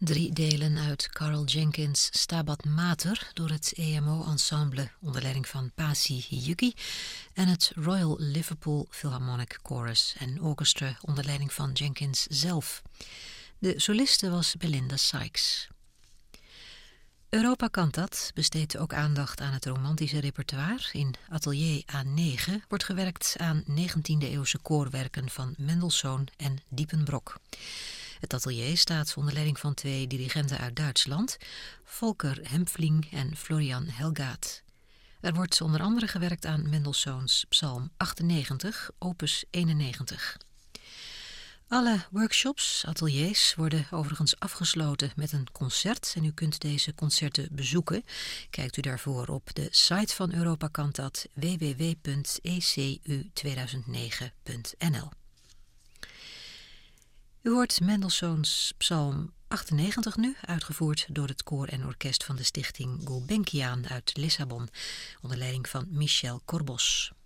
3 delen uit Carl Jenkins' Stabat Mater door het EMO Ensemble onder leiding van Pasi Hiyuki en het Royal Liverpool Philharmonic Chorus en Orchestra onder leiding van Jenkins zelf. De soliste was Belinda Sykes. Europa Cantat besteedt ook aandacht aan het romantische repertoire. In Atelier A9 wordt gewerkt aan 19e-eeuwse koorwerken van Mendelssohn en Diepenbrock. Het atelier staat onder leiding van 2 dirigenten uit Duitsland, Volker Hempfling en Florian Helgaat. Er wordt onder andere gewerkt aan Mendelssohns Psalm 98, opus 91. Alle workshops, ateliers worden overigens afgesloten met een concert en u kunt deze concerten bezoeken. Kijkt u daarvoor op de site van Europa Cantat www.ecu2009.nl. U hoort Mendelssohns Psalm 98 nu, uitgevoerd door het koor en orkest van de stichting Gulbenkian uit Lissabon, onder leiding van Michel Corbos.